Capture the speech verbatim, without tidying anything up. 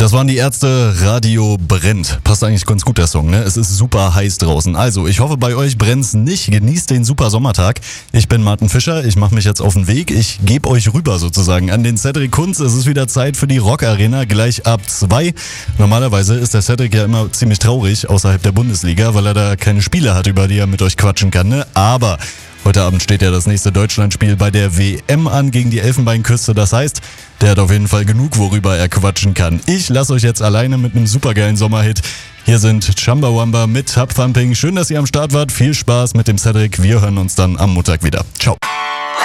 Das waren die Ärzte, Radio brennt. Passt eigentlich ganz gut, der Song, ne? Es ist super heiß draußen. Also, ich hoffe, bei euch brennt's nicht. Genießt den super Sommertag. Ich bin Martin Fischer. Ich mache mich jetzt auf den Weg. Ich gebe euch rüber sozusagen an den Cedric Kunz. Es ist wieder Zeit für die Rock Arena. Gleich ab zwei. Normalerweise ist der Cedric ja immer ziemlich traurig außerhalb der Bundesliga, weil er da keine Spiele hat, über die er mit euch quatschen kann, ne? Aber heute Abend steht ja das nächste Deutschlandspiel bei der W M an gegen die Elfenbeinküste. Das heißt, der hat auf jeden Fall genug, worüber er quatschen kann. Ich lasse euch jetzt alleine mit einem supergeilen Sommerhit. Hier sind Chumbawamba mit Hub Thumping. Schön, dass ihr am Start wart. Viel Spaß mit dem Cedric. Wir hören uns dann am Montag wieder. Ciao.